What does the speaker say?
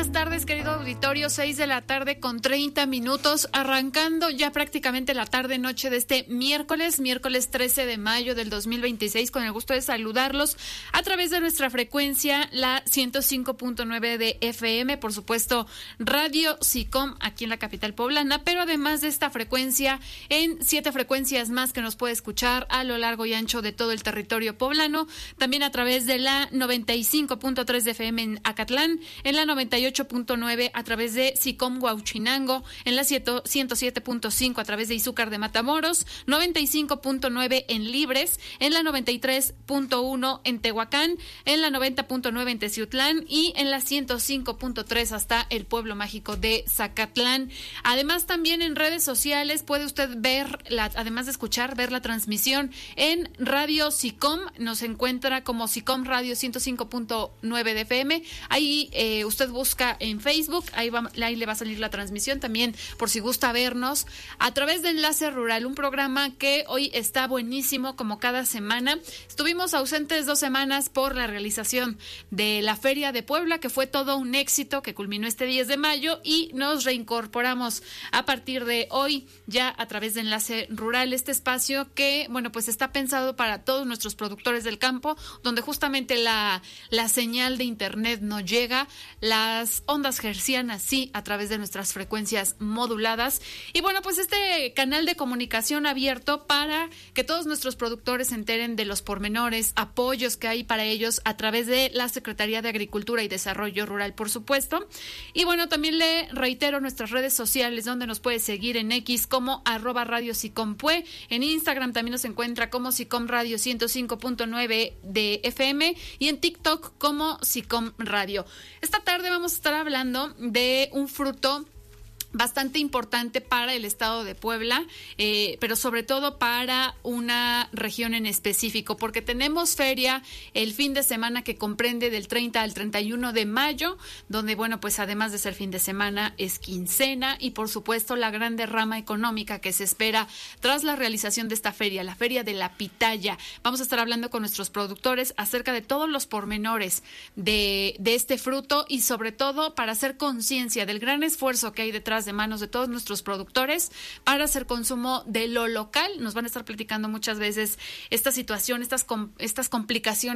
buenas tardes, querido auditorio. 6:30 p.m, arrancando ya prácticamente la tarde-noche de este miércoles 13 de mayo del 2026, con el gusto de saludarlos a través de nuestra frecuencia, la 105.9 de FM, por supuesto, Radio SICOM, aquí en la capital poblana, pero además de esta frecuencia, en 7 frecuencias más que nos puede escuchar a lo largo y ancho de todo el territorio poblano, también a través de la 95.3 de FM en Acatlán, en la 98.9 a través de SICOM Huauchinango, en la 107.5 a través de Izúcar de Matamoros, 95.9 en Libres, en la 93.1 en Tehuacán, en la 90.9 en Teciutlán y en la 105.3 hasta el pueblo mágico de Zacatlán. Además, también en redes sociales puede usted ver, además de escuchar, ver la transmisión en Radio SICOM. Nos encuentra como SICOM Radio 105.9 de FM. Ahí usted busca en Facebook, ahí le va a salir la transmisión también, por si gusta vernos a través de Enlace Rural, un programa que hoy está buenísimo como cada semana. Estuvimos ausentes 2 semanas por la realización de la Feria de Puebla, que fue todo un éxito, que culminó este 10 de mayo, y nos reincorporamos a partir de hoy ya a través de Enlace Rural, este espacio que, bueno, pues está pensado para todos nuestros productores del campo, donde justamente la señal de internet no llega, las ondas hercianas sí, a través de nuestras frecuencias moduladas, y bueno, pues este canal de comunicación abierto para que todos nuestros productores se enteren de los pormenores, apoyos que hay para ellos a través de la Secretaría de Agricultura y Desarrollo Rural, por supuesto. Y bueno, también le reitero nuestras redes sociales, donde nos puede seguir en X como @Radio SICOMPUE, en Instagram también nos encuentra como SICOM Radio 105.9 de FM y en TikTok como SICOM Radio. Esta tarde vamos a estar hablando de un fruto bastante importante para el estado de Puebla, pero sobre todo para una región en específico, porque tenemos feria el fin de semana que comprende del 30 al 31 de mayo, donde, bueno, pues además de ser fin de semana es quincena y por supuesto la gran derrama económica que se espera tras la realización de esta feria, la Feria de la Pitaya. Vamos a estar hablando con nuestros productores acerca de todos los pormenores de este fruto y sobre todo para hacer conciencia del gran esfuerzo que hay detrás de manos de todos nuestros productores para hacer consumo de lo local. Nos van a estar platicando muchas veces esta situación, estas complicaciones